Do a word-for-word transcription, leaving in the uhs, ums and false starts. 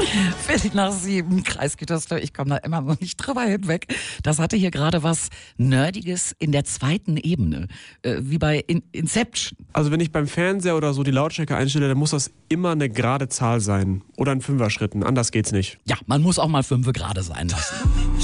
Viertel nach sieben, Kreisgütersloh, ich komme da immer noch nicht drüber hinweg. Das hatte hier gerade was Nerdiges in der zweiten Ebene, äh, wie bei in Inception. Also wenn ich beim Fernseher oder so die Lautstärke einstelle, dann muss das immer eine gerade Zahl sein. Oder in Fünfer-Schritten, anders geht's nicht. Ja, man muss auch mal fünfe gerade sein lassen.